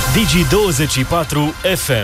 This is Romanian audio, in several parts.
Digi24 FM.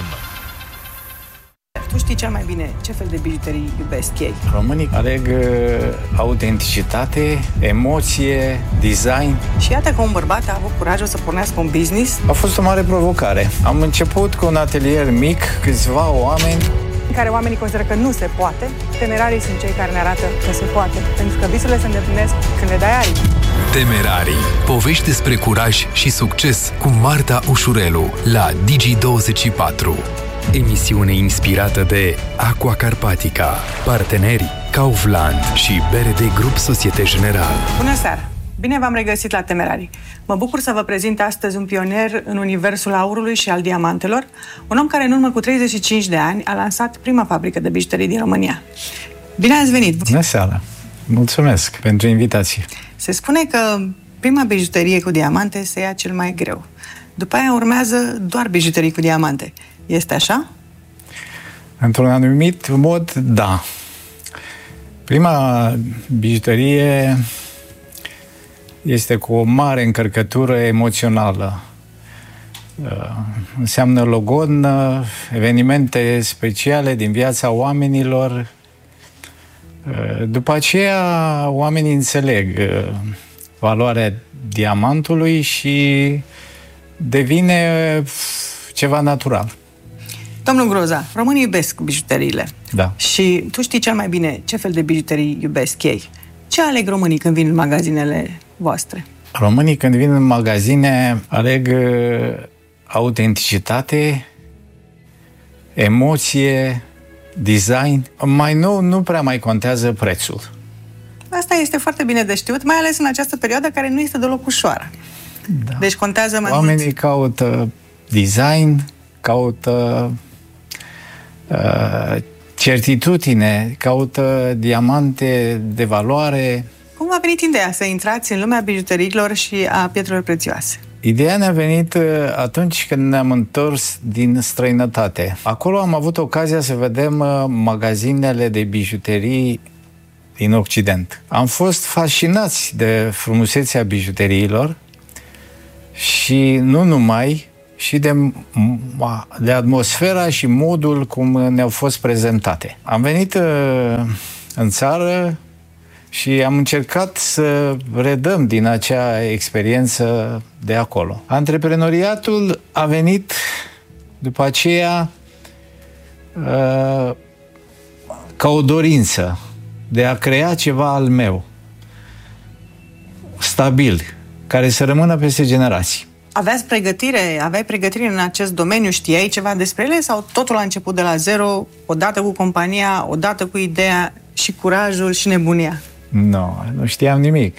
Tu știi cel mai bine ce fel de bijuterii iubesc ei. Românii aleg autenticitate, emoție, design. Și iată că un bărbat a avut curajul să pornească un business. A fost o mare provocare. Am început cu un atelier mic, câțiva oameni. În care oamenii consideră că nu se poate. Temerarii sunt cei care ne arată că se poate. Pentru că visurile se îndeplinesc când le dai aripi. Temerarii. Povești despre curaj și succes cu Marta Ușurelu la Digi24. Emisiune inspirată de Aqua Carpatica, parteneri Kaufland și BRD Grup Societe Generale. Bună seara! Bine v-am regăsit la Temerarii. Mă bucur să vă prezint astăzi un pionier în universul aurului și al diamantelor, un om care în urmă cu 35 de ani a lansat prima fabrică de bijuterii din România. Bine ați venit! Bună seara! Mulțumesc pentru invitație. Se spune că prima bijuterie cu diamante se ia cel mai greu. După aia urmează doar bijuterii cu diamante. Este așa? Într-un anumit mod, da. Prima bijuterie este cu o mare încărcătură emoțională. Înseamnă logon, evenimente speciale din viața oamenilor. După aceea, oamenii înțeleg valoarea diamantului și devine ceva natural. Domnul Groza, românii iubesc bijuteriile. Da. Și tu știi cel mai bine ce fel de bijuterii iubesc ei. Ce aleg românii când vin în magazinele voastre? Românii când vin în magazine aleg autenticitate, emoție, design. Mai nou nu prea mai contează prețul. Asta este foarte bine de știut, mai ales în această perioadă care nu este deloc ușoară. Da. Deci contează mai Oamenii mult. caută design, caută certitudine, caută diamante de valoare. Cum a venit ideea să intrați în lumea bijuteriilor și a pietrelor prețioase? Ideea ne-a venit atunci când ne-am întors din străinătate. Acolo am avut ocazia să vedem magazinele de bijuterii din Occident. Am fost fascinați de frumusețea bijuteriilor și nu numai, și de atmosfera și modul cum ne-au fost prezentate. Am venit în țară și am încercat să redăm din acea experiență de acolo. Antreprenoriatul a venit după aceea ca o dorință de a crea ceva al meu, stabil, care să rămână peste generații. Aveai pregătire în acest domeniu? Știai ceva despre ele sau totul a început de la zero, odată cu compania, odată cu ideea și curajul și nebunia? Nu știam nimic.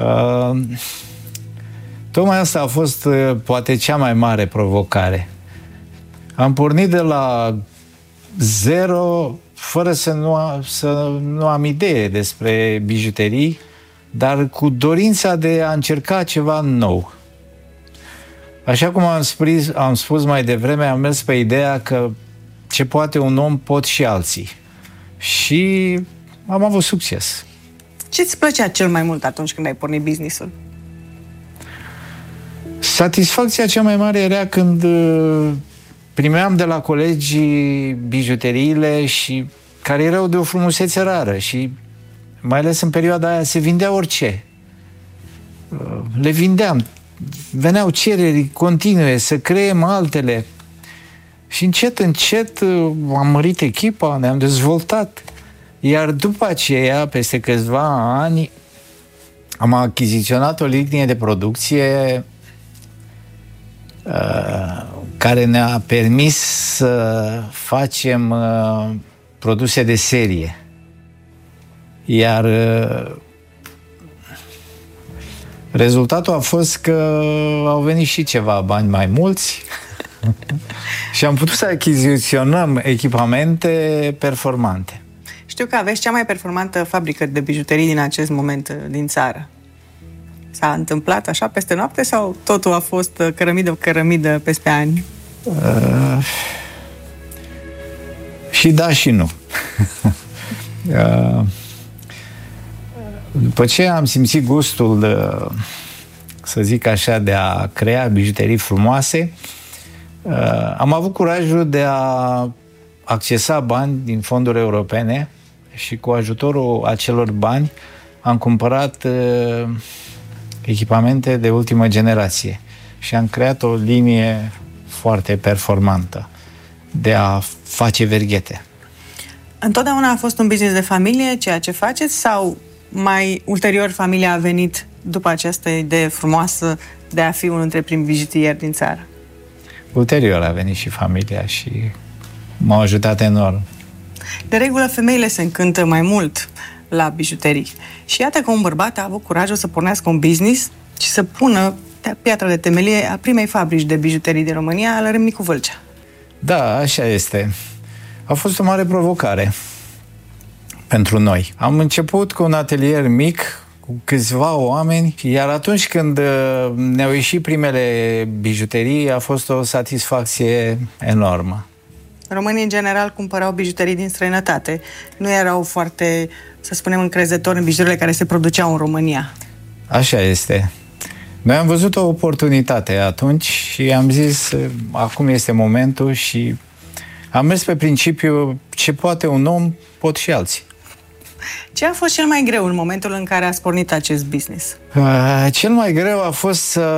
Tocmai asta a fost poate cea mai mare provocare. Am pornit de la zero fără să nu am idee despre bijuterii, dar cu dorința de a încerca ceva nou. Așa cum am spus mai devreme, am mers pe ideea că ce poate un om, pot și alții. Și am avut succes. Ce-ți plăcea cel mai mult atunci când ai pornit business-ul? Satisfacția cea mai mare era când primeam de la colegii bijuteriile și care erau de o frumusețe rară și mai ales în perioada aia se vindea orice. Le vindeam. Veneau cereri continue să creăm altele. Și încet, încet am mărit echipa, ne-am dezvoltat. Iar după aceea, peste câțiva ani, am achiziționat o linie de producție care ne-a permis să facem produse de serie. Iar rezultatul a fost că au venit și ceva bani mai mulți și am putut să achiziționăm echipamente performante. Știu că aveți cea mai performantă fabrică de bijuterii din acest moment din țară. S-a întâmplat așa peste noapte sau totul a fost cărămidă peste ani? Și da și nu. După ce am simțit gustul, să zic așa, de a crea bijuterii frumoase, Am avut curajul de a accesa bani din fonduri europene și cu ajutorul acelor bani am cumpărat echipamente de ultimă generație și am creat o linie foarte performantă de a face verghete. Întotdeauna a fost un business de familie, ceea ce faceți, sau mai ulterior familia a venit după această idee frumoasă de a fi unul dintre primii bijutieri din țară? Ulterior a venit și familia și m-au ajutat enorm. De regulă, femeile se încântă mai mult la bijuterii. Și iată că un bărbat a avut curajul să pornească un business și să pună piatra de temelie a primei fabrici de bijuterii din România, la Râmnicu Vâlcea. Da, așa este. A fost o mare provocare pentru noi. Am început cu un atelier mic, cu câțiva oameni, iar atunci când ne-au ieșit primele bijuterii, a fost o satisfacție enormă. Românii, în general, cumpărau bijuterii din străinătate. Nu erau foarte, să spunem, încrezători în bijuteriile care se produceau în România. Așa este. Noi am văzut o oportunitate atunci și am zis, acum este momentul, și am mers pe principiu, ce poate un om, pot și alții. Ce a fost cel mai greu în momentul în care ați pornit acest business? Cel mai greu a fost să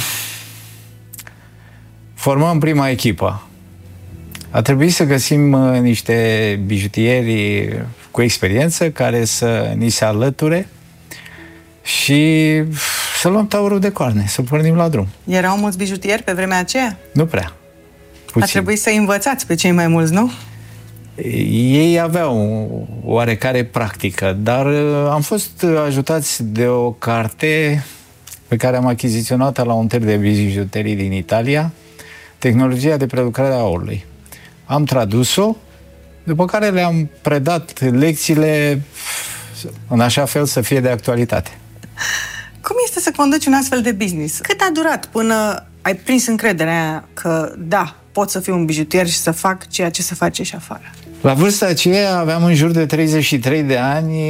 formăm prima echipă. A trebuit să găsim niște bijutieri cu experiență care să ni se alăture și să luăm taurul de coarne, să pornim la drum. Erau mulți bijutieri pe vremea aceea? Nu prea. Puțin. A trebuit să învățați pe cei mai mulți, nu? Ei aveau oarecare practică, dar am fost ajutați de o carte pe care am achiziționat-o la un târg de bijuterii din Italia, Tehnologia de prelucrare a aurului. Am tradus-o, după care le-am predat lecțiile în așa fel să fie de actualitate. Cum este să conduci un astfel de business? Cât a durat până ai prins încrederea că, da, pot să fiu un bijutier și să fac ceea ce se face și afară? La vârsta aceea aveam în jur de 33 de ani.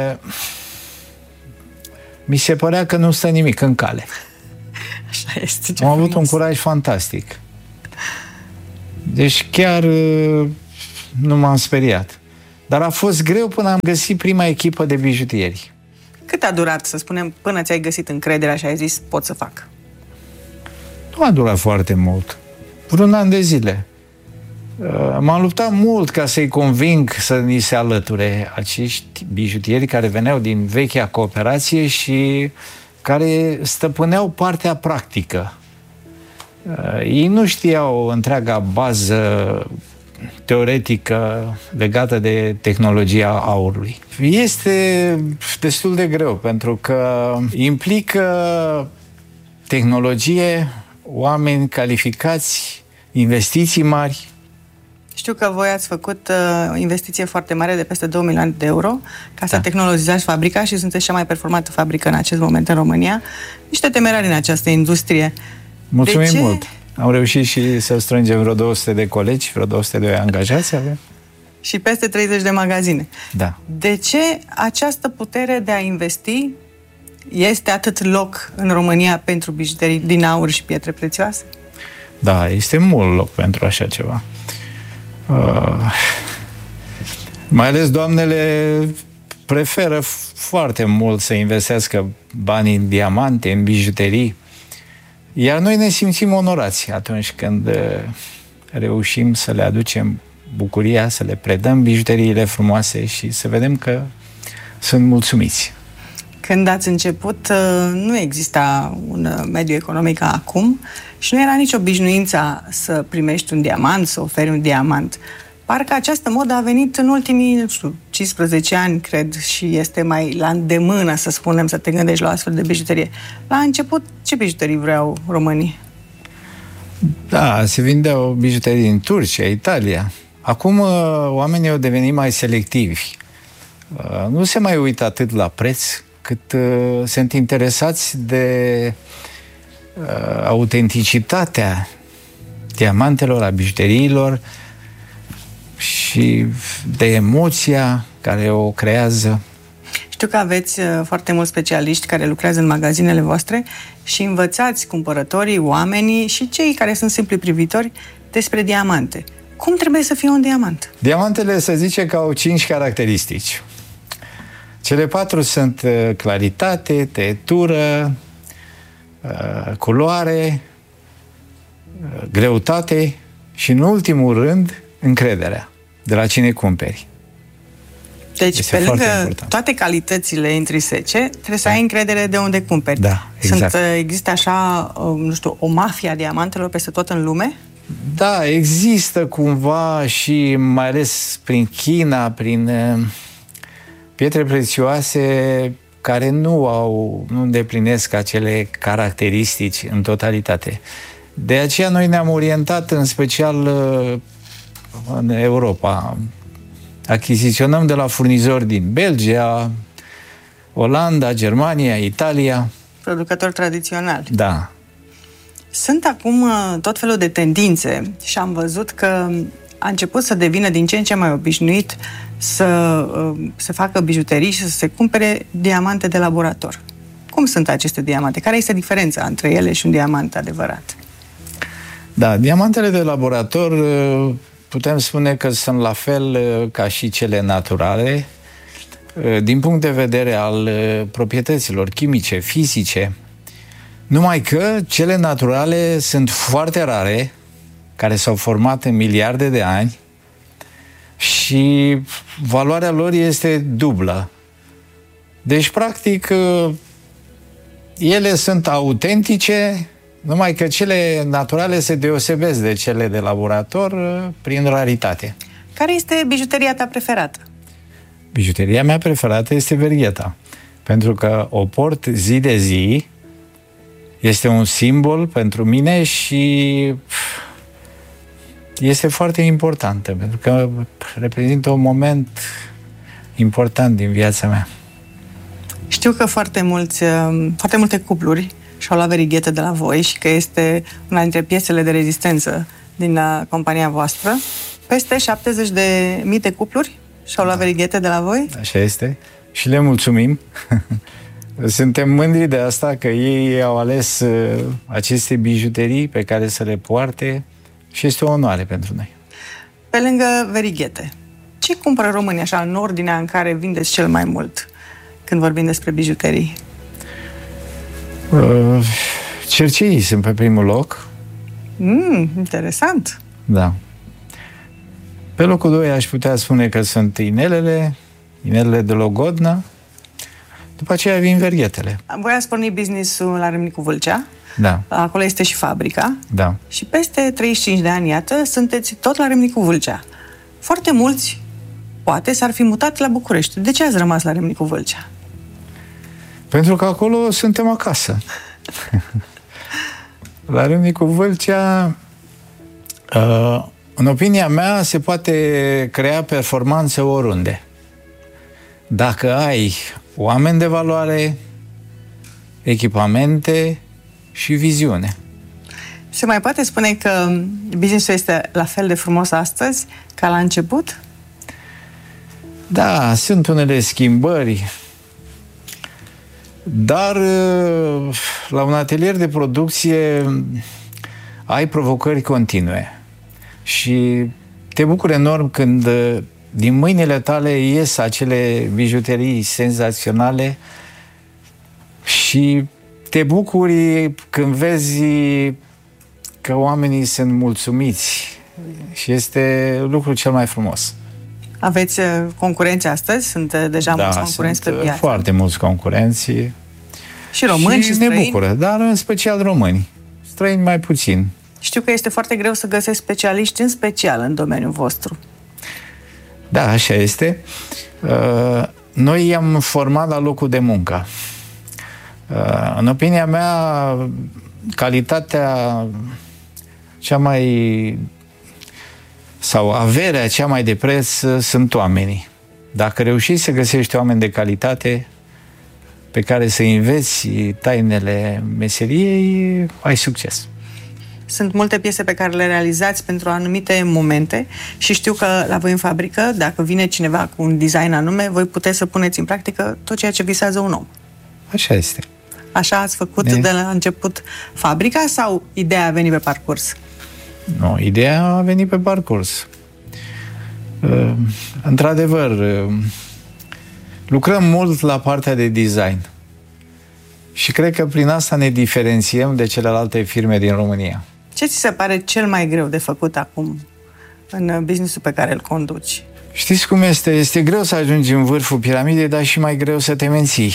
Mi se părea că nu stă nimic în cale. Așa este. Am avut un curaj fantastic. Deci chiar nu m-am speriat. Dar a fost greu până am găsit prima echipă de bijutieri. Cât a durat, să spunem, până ți-ai găsit încrederea și ai zis, pot să fac? Nu a durat foarte mult. Vreun an de zile. M-am luptat mult ca să-i conving să ni se alăture acești bijutieri care veneau din vechea cooperație și care stăpâneau partea practică. Ei nu știau întreaga bază teoretică legată de tehnologia aurului. Este destul de greu pentru că implică tehnologie, oameni calificați, investiții mari. Știu că voi ați făcut o investiție foarte mare de peste 2 milioane de euro ca să tehnologizați fabrica și sunteți cea mai performantă fabrică în acest moment în România. Niște temerari în această industrie. Mulțumim mult! Am reușit și să strângem vreo 200 de colegi, vreo 202 angajați avem. Și peste 30 de magazine. Da. De ce această putere de a investi este atât loc în România pentru bijuterii din aur și pietre prețioase? Da, este mult loc pentru așa ceva. Mai ales doamnele preferă foarte mult să investească bani în diamante, în bijuterii. Iar noi ne simțim onorați atunci când reușim să le aducem bucuria, să le predăm bijuteriile frumoase și să vedem că sunt mulțumiți. Când ați început, nu exista un mediu economic ca acum și nu era nicio obișnuință să primești un diamant, să oferi un diamant. Parcă această modă a venit în ultimii, 15 ani, cred, și este mai la îndemână, să spunem, să te gândești la o astfel de bijuterie. La început, ce bijuterii vreau românii? Da, se vindeau bijuterii din Turcia, Italia. Acum oamenii au devenit mai selectivi. Nu se mai uită atât la preț, cât sunt interesați de autenticitatea diamantelor, a bijuteriilor și de emoția care o creează. Știu că aveți foarte mulți specialiști care lucrează în magazinele voastre și învățați cumpărătorii, oamenii și cei care sunt simpli privitori despre diamante. Cum trebuie să fie un diamant? Diamantele se zice că au 5 caracteristici. Cele 4 sunt claritate, tăietură, culoare, greutate și, în ultimul rând, încrederea de la cine cumperi. Deci, este pe lângă important. toate calitățile intrisece, trebuie să ai încredere de unde cumperi. Da, exact. Există așa, nu știu, o mafie a diamantelor peste tot în lume? Da, există cumva și mai ales prin China, prin pietre prețioase care nu îndeplinesc acele caracteristici în totalitate. De aceea noi ne-am orientat în special în Europa. Achiziționăm de la furnizori din Belgia, Olanda, Germania, Italia. Producători tradiționali. Da. Sunt acum tot felul de tendințe și am văzut că a început să devină din ce în ce mai obișnuit să se facă bijuterii și să se cumpere diamante de laborator. Cum sunt aceste diamante? Care este diferența între ele și un diamant adevărat? Da, diamantele de laborator putem spune că sunt la fel ca și cele naturale din punct de vedere al proprietăților chimice, fizice. Numai că cele naturale sunt foarte rare, care s-au format în miliarde de ani și valoarea lor este dublă. Deci, practic, ele sunt autentice, numai că cele naturale se deosebesc de cele de laborator prin raritate. Care este bijuteria ta preferată? Bijuteria mea preferată este vergheta, pentru că o port zi de zi, este un simbol pentru mine și este foarte importantă, pentru că reprezintă un moment important din viața mea. Știu că foarte multe cupluri și-au luat verighete de la voi și că este una dintre piesele de rezistență din compania voastră. Peste 70.000 de cupluri și-au luat verighete de la voi? Așa este. Și le mulțumim. Suntem mândri de asta, că ei au ales aceste bijuterii pe care să le poarte și este o onoare pentru noi. Pe lângă verighete, ce cumpără românii așa în ordinea în care vindeți cel mai mult când vorbim despre bijuterii? Cerceii sunt pe primul loc. Interesant. Da. Pe locul 2 aș putea spune că sunt inelele de Logodna. După aceea vin verghetele. Voi ați pornit business-ul la Râmnicu Vâlcea. Da. Acolo este și fabrica. Da. Și peste 35 de ani, iată, sunteți tot la Râmnicu Vâlcea. Foarte mulți, poate, s-ar fi mutat la București. De ce ați rămas la Râmnicu Vâlcea? Pentru că acolo suntem acasă. La Râmnicu Vâlcea, în opinia mea, se poate crea performanță oriunde. Dacă ai oameni de valoare, echipamente și viziune. Se mai poate spune că business-ul este la fel de frumos astăzi ca la început? Da, sunt unele schimbări, dar la un atelier de producție ai provocări continue și te bucuri enorm când din mâinile tale ies acele bijuterii senzaționale și te bucuri când vezi că oamenii sunt mulțumiți și este lucrul cel mai frumos. Aveți concurenți astăzi? Sunt deja mulți concurenți pe piață? Foarte mulți concurenți. Și români și străini? Ne bucură, dar în special români. Străini mai puțin. Știu că este foarte greu să găsești specialiști, în special în domeniul vostru. Da, așa este. Noi i-am format la locul de muncă. În opinia mea, calitatea cea mai sau averea cea mai de preț sunt oamenii. Dacă reușești să găsești oameni de calitate pe care să înveți tainele meseriei, ai succes. Sunt multe piese pe care le realizați pentru anumite momente și știu că la voi în fabrică, dacă vine cineva cu un design anume, voi puteți să puneți în practică tot ceea ce visează un om. Așa este. Așa ați făcut de la început fabrica sau ideea a venit pe parcurs? Nu, ideea a venit pe parcurs. Într-adevăr, lucrăm mult la partea de design și cred că prin asta ne diferențiem de celelalte firme din România. Ce ți se pare cel mai greu de făcut acum în business-ul pe care îl conduci? Știți cum este? Este greu să ajungi în vârful piramidei, dar și mai greu să te menții.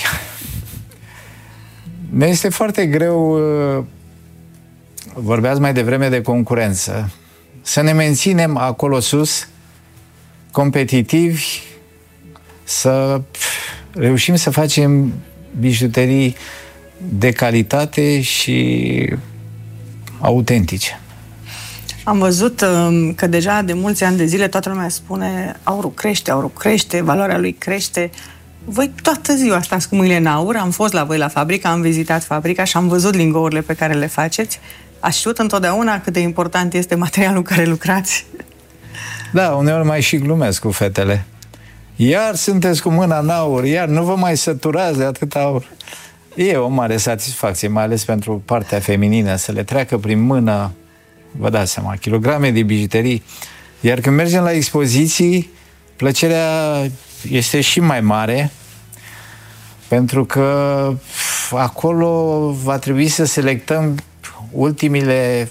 Ne este foarte greu, vorbeați mai devreme de concurență, să ne menținem acolo sus, competitivi, să reușim să facem bijuterii de calitate și autentice. Am văzut că deja de mulți ani de zile toată lumea spune aurul crește, valoarea lui crește. Voi toată ziua stați cu mâinile în aur, am fost la voi la fabrică, am vizitat fabrica și am văzut lingourile pe care le faceți. Ați știut întotdeauna cât de important este materialul cu care lucrați? Da, uneori mai și glumesc cu fetele. Iar sunteți cu mâna în aur, iar nu vă mai săturați de atât aur. E o mare satisfacție, mai ales pentru partea feminină, să le treacă prin mână, vă dați seama, kilograme de bijuterii. Iar când mergem la expoziții, plăcerea este și mai mare, pentru că acolo va trebui să selectăm ultimile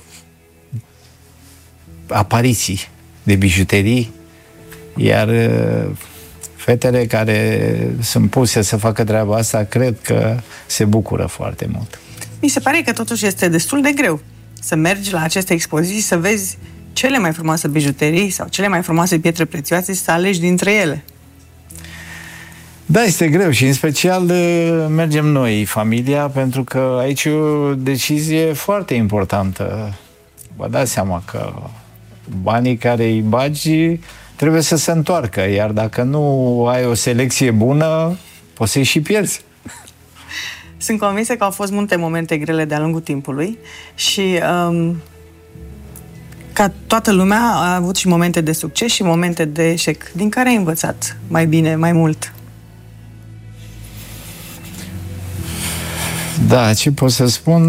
apariții de bijuterii, iar fetele care sunt puse să facă treaba asta, cred că se bucură foarte mult. Mi se pare că totuși este destul de greu să mergi la aceste expoziții, să vezi cele mai frumoase bijuterii sau cele mai frumoase pietre prețioase și să alegi dintre ele. Da, este greu și în special mergem noi, familia, pentru că aici e o decizie foarte importantă. Vă dați seama că banii care îi bagi trebuie să se întoarcă, iar dacă nu ai o selecție bună, poți să-i și pierzi. Sunt convinsă că au fost multe momente grele de-a lungul timpului și ca toată lumea a avut și momente de succes și momente de eșec. Din care ai învățat mai bine, mai mult? Da, ce pot să spun?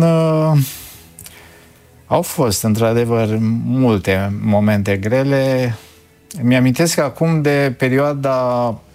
Au fost, într-adevăr, multe momente grele. Mi-amintesc acum de perioada